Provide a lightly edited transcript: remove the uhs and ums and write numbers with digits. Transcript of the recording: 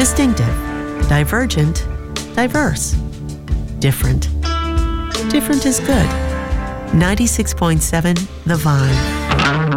Distinctive, divergent, diverse. Different. Different is good. 96.7 The Vine.